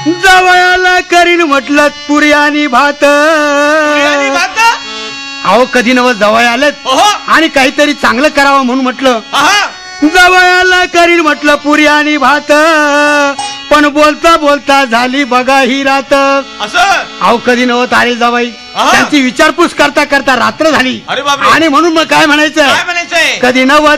जवळला करीन म्हटलं पुरी आणि भात. अहो कधी नव जवळ आलेत आणि काहीतरी चांगलं करावं म्हणून म्हटलं जवळला करीन म्हटलं पुरी आणि भात. पण बोलता बोलता झाली बघा ही रात. अहो कधी नव तारे जावाई त्यांची विचारपूस करता करता रात्र झाली आणि म्हणून मग काय म्हणायचं कधी नव